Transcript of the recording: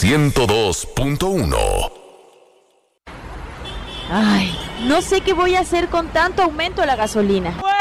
102.1. Ay, no sé qué voy a hacer con tanto aumento a la gasolina.